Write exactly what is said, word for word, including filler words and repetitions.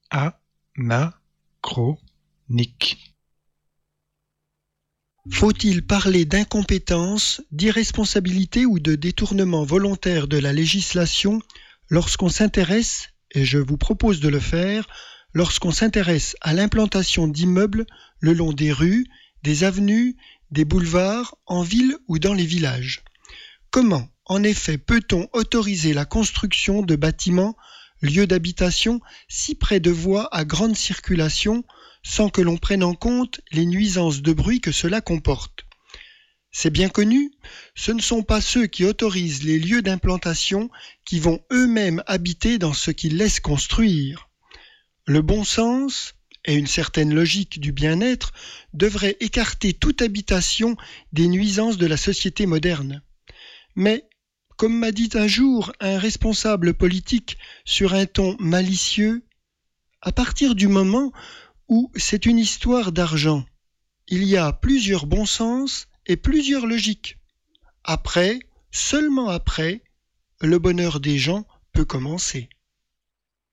Anachronique. Faut-il parler d'incompétence, d'irresponsabilité ou de détournement volontaire de la législation lorsqu'on s'intéresse, et je vous propose de le faire, lorsqu'on s'intéresse à l'implantation d'immeubles le long des rues, des avenues, des boulevards, en ville ou dans les villages? Comment, en effet, peut-on autoriser la construction de bâtiments, lieux d'habitation, si près de voies à grande circulation, sans que l'on prenne en compte les nuisances de bruit que cela comporte? C'est bien connu, ce ne sont pas ceux qui autorisent les lieux d'implantation qui vont eux-mêmes habiter dans ce qu'ils laissent construire. Le bon sens et une certaine logique du bien-être devraient écarter toute habitation des nuisances de la société moderne. Mais, comme m'a dit un jour un responsable politique sur un ton malicieux, à partir du moment où c'est une histoire d'argent, il y a plusieurs bons sens et plusieurs logiques. Après, seulement après, le bonheur des gens peut commencer.